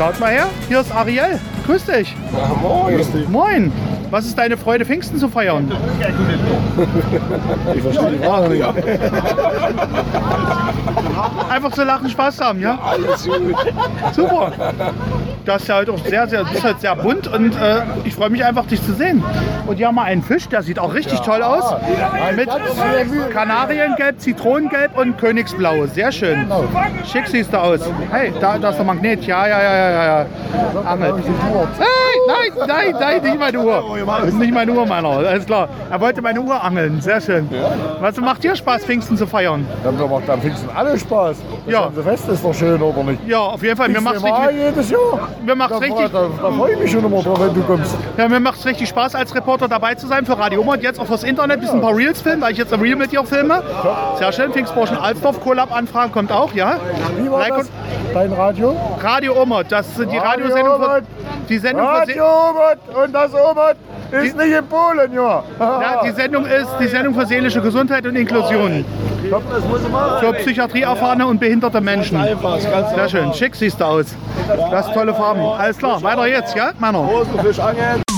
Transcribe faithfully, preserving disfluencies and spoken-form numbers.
Schaut mal her, hier ist Ariel. Grüß dich. Ja, moin. Grüß dich. Moin. Was ist deine Freude, Pfingsten zu feiern? Ich verstehe die Frage nicht. Einfach zu lachen, Spaß haben, ja? Alles gut. Super. Das ist ja halt auch sehr, sehr, das ist halt sehr bunt und äh, ich freue mich einfach, dich zu sehen. Und hier haben wir einen Fisch, der sieht auch richtig ja. toll aus. Mit Kanariengelb, Zitronengelb und Königsblau. Sehr schön. Schick siehst du aus. Hey, da, da ist der Magnet. Ja, ja, ja, ja, ja. Angel. Nein, nein, nein, nein, nicht meine Uhr. Nicht meine Uhr, meiner. Alles klar. Er wollte meine Uhr angeln. Sehr schön. Was macht dir Spaß, Pfingsten zu feiern? Ja, mir macht am Pfingsten alles Spaß. Das ja. ganze Fest ist doch schön, oder nicht? Ja, auf jeden Fall. Mir macht's richtig, jedes Jahr. Mir macht's da, richtig. Da, da freue ich mich schon immer drauf, wenn du kommst. Ja, mir macht's richtig Spaß, als Reporter dabei zu sein für Radio Oma und jetzt auch fürs Internet ein bisschen ein paar Reels filmen, weil ich jetzt ein Reel mit dir filme. Sehr schön. Pfingstburschen Alsdorf Collab-Anfragen kommt auch, ja? Wie war like das? Dein Radio? Radio Oma, das sind die Radio Radiosendung für, Omot. die Sendung für Radio Omot und das Omot ist die, nicht in Polen, ja. Ja, die Sendung ist die Sendung für seelische Gesundheit und Inklusion. Für Psychiatrieerfahrene und behinderte Menschen. Sehr schön. Schick siehst du aus. Das sind tolle Farben. Alles klar, weiter jetzt, ja, Männer? Großen Fisch angeln.